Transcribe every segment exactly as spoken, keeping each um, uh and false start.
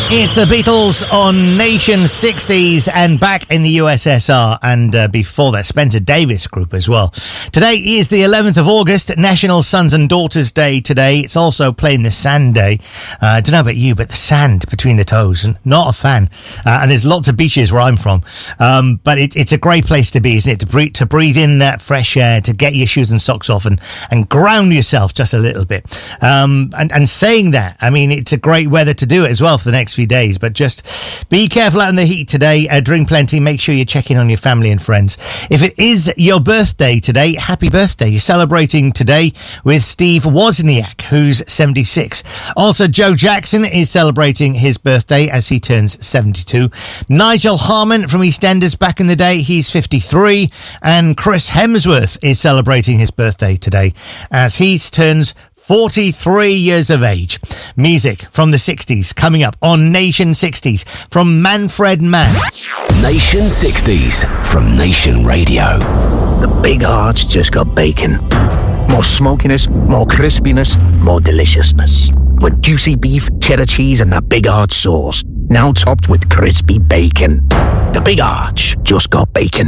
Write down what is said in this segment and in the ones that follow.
It's the Beatles on Nation sixties and back in the U S S R, and uh, before that Spencer Davis Group as well. Today is the eleventh of August, National Sons and Daughters Day today. It's also Playing the Sand Day. Uh, I don't know about you, but the sand between the toes, and not a fan. Uh, and there's lots of beaches where I'm from, um, but it, it's a great place to be, isn't it? To breathe, to breathe in that fresh air, to get your shoes and socks off and, and ground yourself just a little bit. Um, and, and saying that, I mean, it's a great weather to do it as well for the next few days, but just be careful out in the heat today. Uh, drink plenty. Make sure you check in on your family and friends. If it is your birthday today, happy birthday. You're celebrating today with Steve Wozniak, who's seventy-six. Also, Joe Jackson is celebrating his birthday as he turns seventy-two. Nigel Harman from EastEnders back in the day, he's fifty-three. And Chris Hemsworth is celebrating his birthday today as he turns forty-three years of age. Music from the sixties coming up on Nation sixties from Manfred Mann. Nation sixties from Nation Radio. The Big Arch just got bacon. More smokiness, more crispiness, more deliciousness. With juicy beef, cheddar cheese and that Big Arch sauce. Now topped with crispy bacon. The Big Arch just got bacon.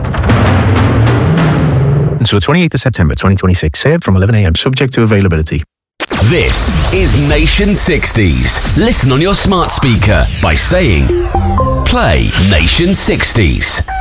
Until the twenty-eighth of September twenty twenty-six, served from eleven a.m. subject to availability. This is Nation sixties. Listen on your smart speaker by saying, play Nation sixties.